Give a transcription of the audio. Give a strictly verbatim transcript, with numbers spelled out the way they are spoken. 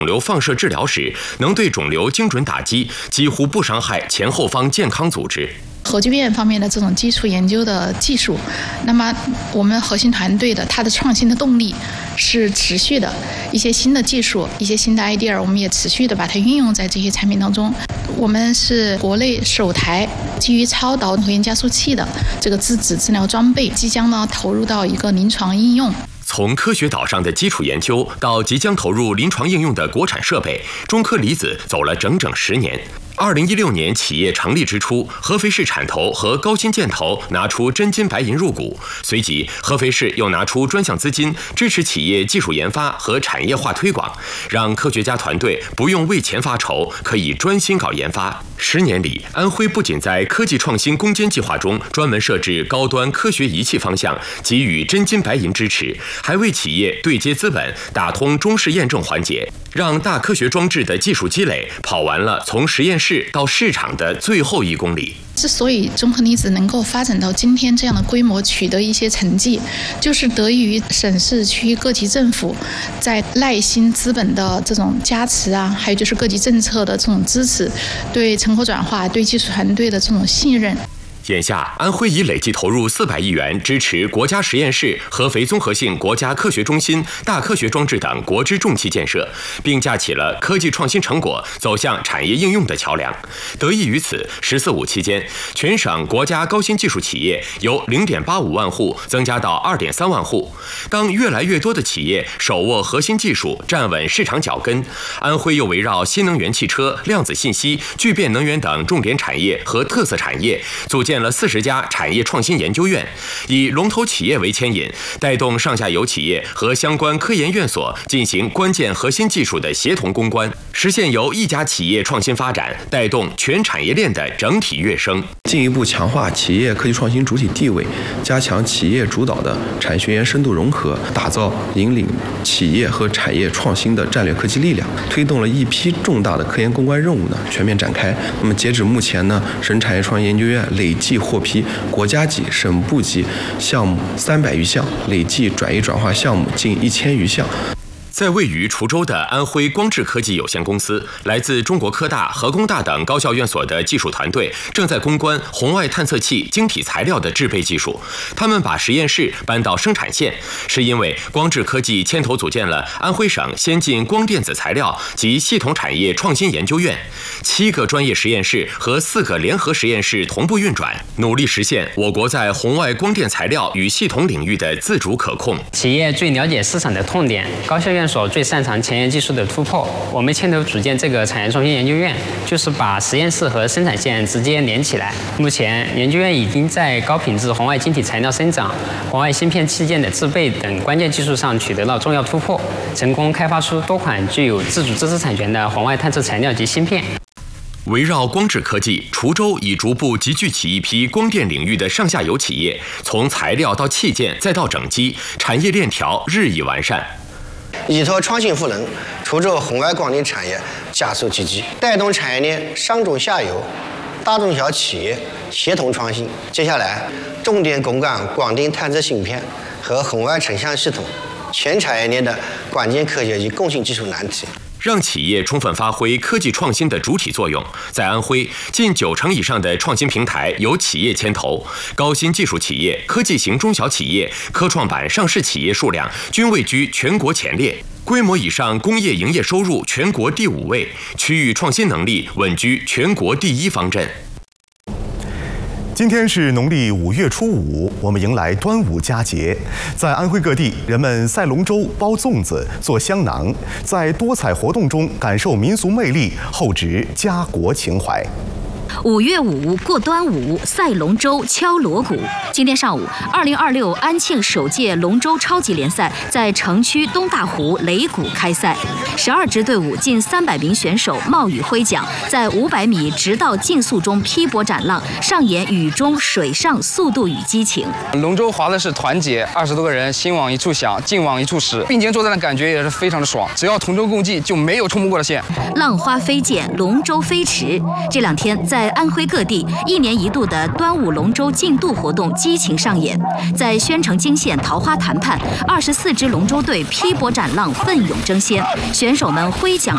肿瘤放射治疗时，能对肿瘤精准打击，几乎不伤害前后方健康组织。 核聚变方面的这种基础研究的技术，那么我们核心团队的它的创新的动力是持续的，一些新的技术，一些新的 idea， 我们也持续的把它运用在这些产品当中。我们是国内首台基于超导核炎加速器的这个质子治疗装备，即将呢投入到一个临床应用。 从科学岛上的基础研究到即将投入临床应用的国产设备，中科离子走了整整十年。二零一六年企业成立之初，合肥市产投和高新建投拿出真金白银入股，随即合肥市又拿出专项资金支持企业技术研发和产业化推广，让科学家团队不用为钱发愁，可以专心搞研发。十年里，安徽不仅在科技创新攻坚计划中专门设置高端科学仪器方向，给予真金白银支持，还为企业对接资本，打通中试验证环节，让大科学装置的技术积累跑完了从实验室到市场的最后一公里。 之所以中科离子能够发展到今天这样的规模，取得一些成绩，就是得益于省市区各级政府在耐心资本的这种加持啊，还有就是各级政策的这种支持，对成果转化、对技术团队的这种信任。 眼下，安徽已累计投入四百亿元支持国家实验室、合肥综合性国家科学中心、大科学装置等国之重器建设，并架起了科技创新成果走向产业应用的桥梁。得益于此，“十四五”期间，全省国家高新技术企业由 零点八五万户增加到 二点三万户。当越来越多的企业手握核心技术，站稳市场脚跟，安徽又围绕新能源汽车、量子信息、聚变能源等重点产业和特色产业，组建了四十家产业创新研究院，以龙头企业为牵引，带动上下游企业和相关科研院所进行关键核心技术的协同攻关，实现由一家企业创新发展带动全产业链的整体跃升， 进一步强化企业科技创新主体地位，加强企业主导的产学研深度融合，打造引领企业和产业创新的战略科技力量，推动了一批重大的科研攻关任务呢全面展开。那么截止目前呢，省产业创新研究院累计获批国家级、省部级项目三百余项，累计转移转化项目近一千余项。 在位于滁州的安徽光智科技有限公司，来自中国科大、核工大等高校院所的技术团队正在攻关红外探测器晶体材料的制备技术。他们把实验室搬到生产线，是因为光智科技牵头组建了安徽省先进光电子材料及系统产业创新研究院，七个专业实验室和四个联合实验室同步运转，努力实现我国在红外光电材料与系统领域的自主可控。 企业最了解市场的痛点，高校院所最擅长前沿技术的突破。我们牵头组建这个产业创新研究院，就是把实验室和生产线直接连起来。目前，研究院已经在高品质红外晶体材料生长、红外芯片器件的制备等关键技术上取得了重要突破，成功开发出多款具有自主知识产权的红外探测材料及芯片。 围绕光智科技，滁州已逐步集聚起一批光电领域的上下游企业，从材料到器件再到整机，产业链条日益完善。 依托创新赋能，滁州红外光电产业加速积极，带动产业链上中下游、大中小企业协同创新。接下来，重点攻关光电探测芯片和红外成像系统全产业链的关键科学及共性技术难题， 让企业充分发挥科技创新的主体作用。在安徽，近九成以上的创新平台由企业牵头，高新技术企业、科技型中小企业、科创板上市企业数量均位居全国前列，规模以上工业营业收入全国第五位，区域创新能力稳居全国第一方阵。 今天是农历五月初五，我们迎来端午佳节。在安徽各地，人们赛龙舟、包粽子、做香囊，在多彩活动中感受民俗魅力，厚植家国情怀。 五月五过端午，赛龙舟、敲锣鼓。今天上午，二零二六安庆首届龙舟超级联赛在城区东大湖擂鼓开赛，十二支队伍近三百名选手冒雨挥桨，在五百米直道竞速中劈波斩浪，上演雨中水上速度与激情。 龙舟划的是团结，二十多个人心往一处想，劲往一处使，并肩作战的感觉也是非常的爽。只要同舟共济，就没有冲不过的线。 浪花飞溅，龙舟飞驰。这两天在安徽各地，一年一度的端午龙舟竞渡活动激情上演。在宣城泾县桃花潭畔，二十四支龙舟队劈波斩浪，奋勇争先，选手们挥桨